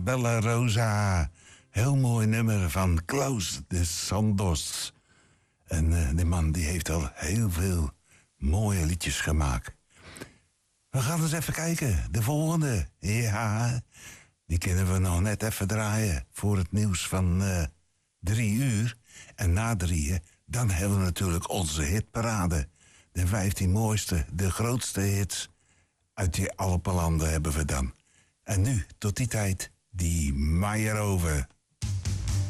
Bella Rosa. Heel mooi nummer van Klaus de Sandos. En die man die heeft al heel veel mooie liedjes gemaakt. We gaan eens even kijken. De volgende. Ja, die kunnen we nog net even draaien voor het nieuws van 3 uur. En na 3 dan hebben we natuurlijk onze hitparade. De 15 mooiste, de grootste hits uit die Alpenlanden hebben we dan. En nu, tot die tijd, die Meijerhoven.